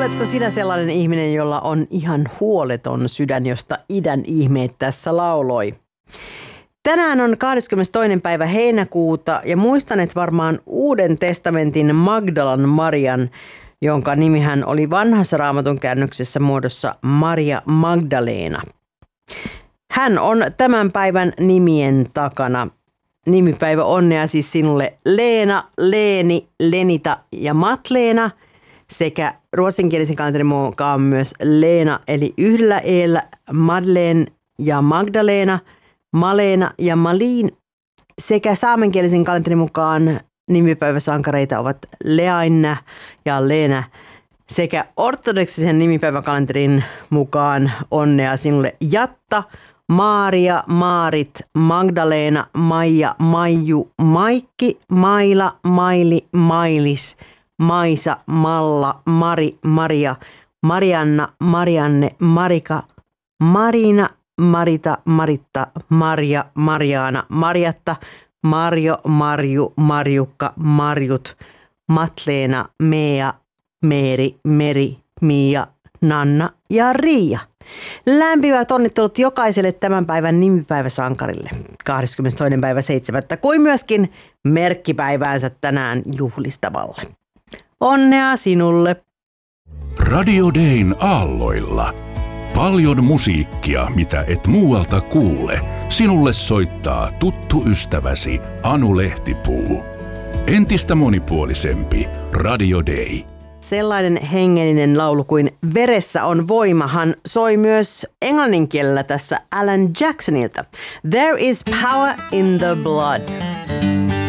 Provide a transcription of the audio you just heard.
Oletko sinä sellainen ihminen, jolla on ihan huoleton sydän, josta idän ihmeet tässä lauloi? Tänään on 22. päivä heinäkuuta ja muistanet varmaan Uuden testamentin Magdalan Marian, jonka nimihän oli vanhassa Raamatun käännöksessä muodossa Maria Magdalena. Hän on tämän päivän nimien takana. Nimipäivä onnea siis sinulle Leena, Leeni, Lenita ja Matleena sekä ruotsinkielisen kalenterin mukaan myös Leena eli yhdellä eellä, Madeleine ja Magdalena, Malena ja Malin sekä saamenkielisen kalenterin mukaan nimipäiväsankareita ovat Leaina ja Leena sekä ortodoksisen nimipäiväkalenterin mukaan onnea sinulle Jatta, Maaria, Maarit, Magdalena, Maija, Maiju, Maikki, Maila, Maili, Mailis, Maisa, Malla, Mari, Maria, Marianna, Marianne, Marika, Marina, Marita, Maritta, Marja, Marjaana, Marjatta, Marjo, Marju, Marjukka, Marjut, Matleena, Mea, Meeri, Meri, Mia, Nanna ja Riia. Lämpimät onnittelut jokaiselle tämän päivän nimipäiväsankarille 22.7. kuin myöskin merkkipäiväänsä tänään juhlistavalle. Onnea sinulle! Radio Dayn aalloilla. Paljon musiikkia, mitä et muualta kuule. Sinulle soittaa tuttu ystäväsi Anu Lehtipuu. Entistä monipuolisempi Radio Day. Sellainen hengellinen laulu kuin Veressä on voimahan soi myös englannin kielellä tässä Alan Jacksonilta. There is power in the blood.